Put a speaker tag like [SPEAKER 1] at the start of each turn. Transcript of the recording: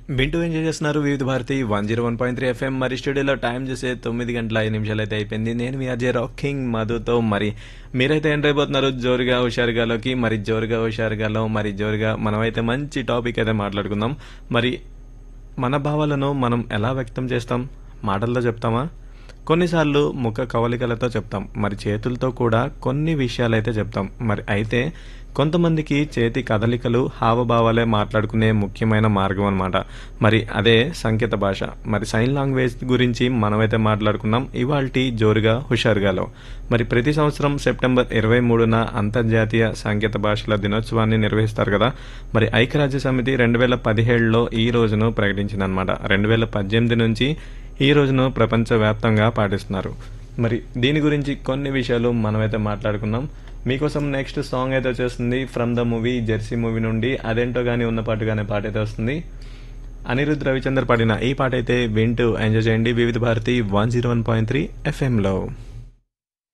[SPEAKER 1] వింటూ ఎంజాయ్ చేస్తున్నారు వివిధ భారతి 101.3 ఎఫ్ఎం. మరి స్టూడియోలో టైం చూసే 9 గంటల 5 నిమిషాలు అయితే అయిపోయింది. నేను మీ అజయ్ రాకింగ్ మధుతో. మరి మీరైతే ఎంటర్ అయిపోతున్నారు జోరుగా హుషారుగాలోకి. మరి జోరుగా హుషారుగాలో మరి జోరుగా మనమైతే మంచి టాపిక్ అయితే మాట్లాడుకుందాం. మరి మన భావాలను మనం ఎలా వ్యక్తం చేస్తాం? మాటల్లో చెప్తామా? కొన్నిసార్లు ముఖ కవలికలతో చెప్తాం, మరి చేతులతో కూడా కొన్ని విషయాలైతే చెప్తాం. మరి అయితే కొంతమందికి చేతి కదలికలు హావభావాలే మాట్లాడుకునే ముఖ్యమైన మార్గం అన్నమాట. మరి అదే సంకేత భాష. మరి సైన్ లాంగ్వేజ్ గురించి మనమైతే మాట్లాడుకున్నాం ఇవాల్టి జోరుగా హుషారుగాలో. మరి ప్రతి సంవత్సరం సెప్టెంబర్ 23న అంతర్జాతీయ సంకేత భాషల దినోత్సవాన్ని నిర్వహిస్తారు కదా. మరి ఐక్యరాజ్య సమితి 2017లో ఈ రోజును ప్రకటించిందనమాట. 2018 నుంచి ఈ రోజును ప్రపంచవ్యాప్తంగా పాటిస్తున్నారు. మరి దీని గురించి కొన్ని విషయాలు మనమైతే మాట్లాడుకున్నాం. మీకోసం నెక్స్ట్ సాంగ్ అయితే వచ్చేస్తుంది from the movie Jersey movie నుండి. అదేంటో గానీ ఉన్న పాటుగానే పాట అయితే వస్తుంది. అనిరుద్ రవిచందర్ పాడిన ఈ పాట అయితే వింటూ ఎంజాయ్ చేయండి వివిధ భారతి 101.3 ఎఫ్ఎంలో.